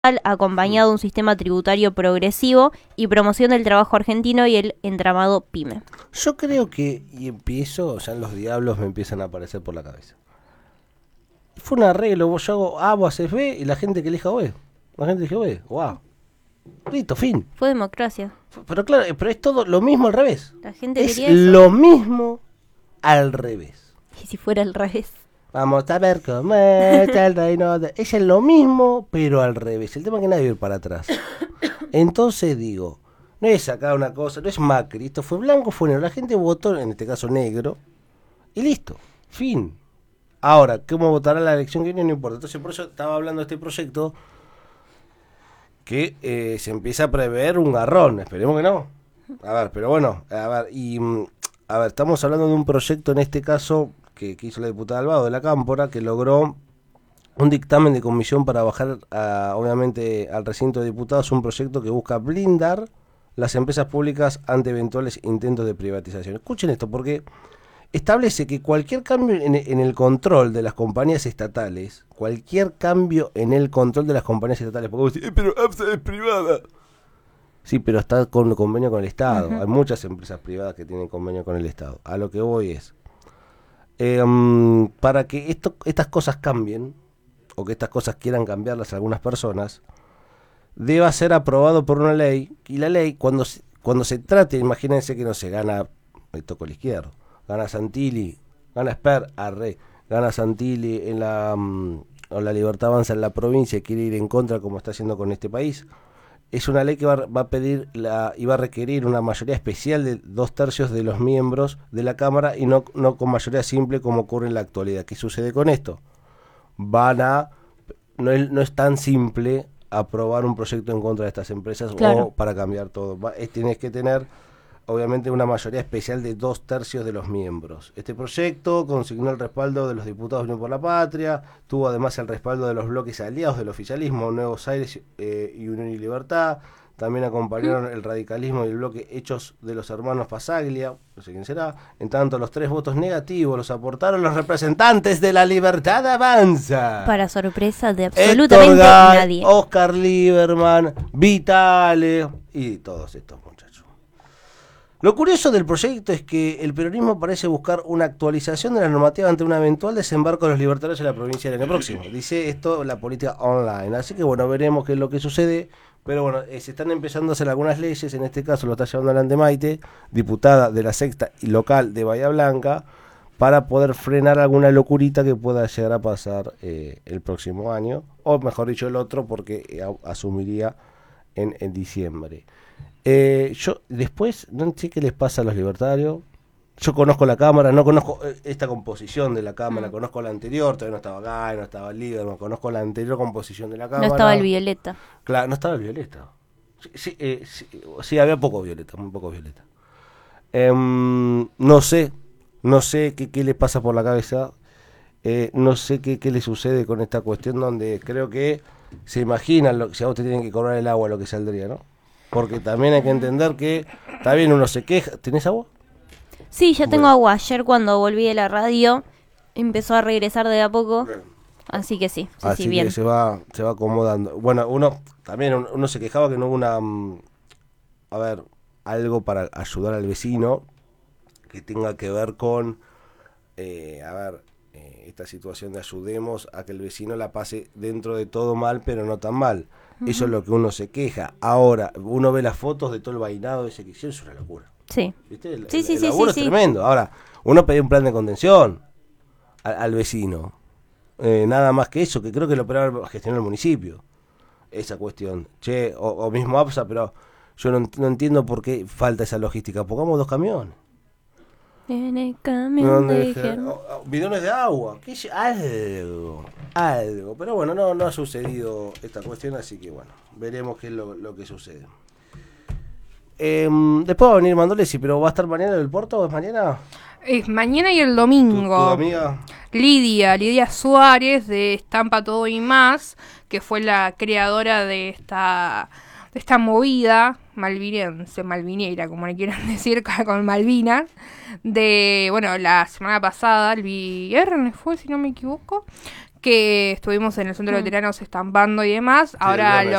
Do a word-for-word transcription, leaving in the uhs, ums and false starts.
acompañado de un sistema tributario progresivo y promoción del trabajo argentino y el entramado pyme. Yo creo que, y empiezo, ya los diablos me empiezan a aparecer por la cabeza. Fue un arreglo, vos yo hago A, vos haces B, y la gente que elija B. La gente eligió B, wow. Listo, fin. Fue democracia. Pero claro, pero es todo lo mismo al revés. La gente es quería eso. Lo mismo al revés. Y si fuera al revés. Vamos a ver cómo está el reino de... Es lo mismo, pero al revés. El tema es que nadie va a ir para atrás. Entonces digo, no es acá una cosa, no es Macri, esto fue blanco, fue negro. La gente votó, en este caso negro, y listo, fin. Ahora, ¿cómo votará la elección que viene? No importa. Entonces por eso estaba hablando de este proyecto que eh, se empieza a prever un garrón. Esperemos que no. A ver, pero bueno, a ver, y a ver, estamos hablando de un proyecto en este caso... Que, que hizo la diputada Albado de la Cámpora, que logró un dictamen de comisión para bajar, a, obviamente, al recinto de diputados un proyecto que busca blindar las empresas públicas ante eventuales intentos de privatización. Escuchen esto, porque establece que cualquier cambio en, en el control de las compañías estatales, cualquier cambio en el control de las compañías estatales, porque vos decís, eh, pero A P S A es privada. Sí, pero está con convenio con el Estado. Uh-huh. Hay muchas empresas privadas que tienen convenio con el Estado. A lo que voy es, Eh, um, para que esto, estas cosas cambien, o que estas cosas quieran cambiarlas algunas personas, deba ser aprobado por una ley, y la ley, cuando se, cuando se trate, imagínense que no se gana, me toco el izquierdo, gana Santilli, gana Esper, arre, gana Santilli en la, um, o la Libertad Avanza en la provincia y quiere ir en contra como está haciendo con este país. Es una ley que va, va a pedir la, y va a requerir una mayoría especial de dos tercios de los miembros de la Cámara y no, no con mayoría simple como ocurre en la actualidad. ¿Qué sucede con esto? Van a, no es, no es tan simple aprobar un proyecto en contra de estas empresas, claro, o para cambiar todo. Va, es, tienes que tener, obviamente, una mayoría especial de dos tercios de los miembros. Este proyecto consignó el respaldo de los diputados de Unión por la Patria, tuvo además el respaldo de los bloques aliados del oficialismo, Nuevos Aires eh, y Unión y Libertad. También acompañaron el radicalismo y el bloque Hechos de los hermanos Pasaglia, no sé quién será. En tanto, los tres votos negativos los aportaron los representantes de la Libertad Avanza. Para sorpresa de absolutamente Héctor Gay, nadie. Oscar Lieberman, Vitale y todos estos muchachos. Lo curioso del proyecto es que el peronismo parece buscar una actualización de la normativa ante un eventual desembarco de los libertarios en la provincia del año próximo. Dice esto la política online. Así que bueno, veremos qué es lo que sucede. Pero bueno, eh, se están empezando a hacer algunas leyes. En este caso lo está llevando adelante Maite, diputada de la sexta y local de Bahía Blanca, para poder frenar alguna locurita que pueda llegar a pasar eh, el próximo año. O mejor dicho, el otro, porque eh, asumiría en, en diciembre. Eh, yo después no sé qué les pasa a los libertarios. Yo conozco la Cámara, no conozco esta composición de la Cámara, mm. conozco la anterior, todavía no estaba Gay, no estaba Lieberman, conozco la anterior composición de la Cámara. No estaba el Violeta. Claro, no estaba el Violeta. Sí, sí, eh, sí, sí había poco Violeta, muy poco Violeta. Eh, no sé, no sé qué, qué les pasa por la cabeza, eh, no sé qué, qué le sucede con esta cuestión donde creo que se imaginan, lo, si a vos te tienen que cobrar el agua lo que saldría, ¿no? Porque también hay que entender que está bien, uno se queja. ¿Tenés agua? Sí, ya tengo bueno. agua. Ayer cuando volví de la radio empezó a regresar de a poco. Bien. Así que sí, sí, Así sí, bien. que se va, se va acomodando. Bueno, uno también uno, uno se quejaba que no hubo una, um, a ver, algo para ayudar al vecino que tenga que ver con, eh, a ver, eh, esta situación de ayudemos a que el vecino la pase dentro de todo mal, pero no tan mal. Eso es lo que uno se queja. Ahora, uno ve las fotos de todo el vainado ese que hicieron, es una locura. Sí. ¿Viste? El, sí, el, sí, el sí, laburo sí, es sí. tremendo. Ahora, uno pedía un plan de contención al, al vecino. Eh, nada más que eso, que creo que lo operaba gestionar el municipio. Esa cuestión. Che, o, o mismo A P S A, pero yo no, no entiendo por qué falta esa logística. Pongamos dos camiones. En el camión de deje, oh, oh, bidones de agua, ¿qué es? Algo, algo, pero bueno, no, no ha sucedido esta cuestión, así que bueno, veremos qué es lo, lo que sucede. Eh, después va a venir Mandolesi, pero ¿va a estar mañana en el Porto o es mañana? Es mañana y el domingo. ¿Tu, tu amiga? Lidia, Lidia Suárez de Estampa Todo y Más, que fue la creadora de esta... de esta movida malvinense, malvinera, como le quieran decir, con Malvinas, de, bueno, la semana pasada, el viernes fue, si no me equivoco, que estuvimos en el centro de veteranos estampando y demás. Ahora el lo